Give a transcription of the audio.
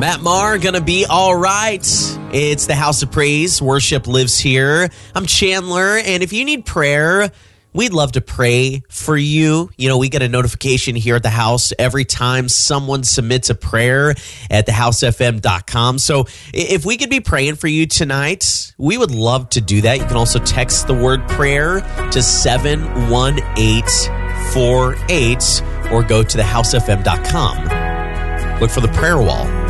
Matt Maher, gonna be all right. It's the House of Praise. Worship lives here. I'm Chandler, and if you need prayer, we'd love to pray for you. You know, we get a notification here at the house every time someone submits a prayer at thehousefm.com. So if we could be praying for you tonight, we would love to do that. You can also text the word prayer to 71848 or go to thehousefm.com. Look for the prayer wall.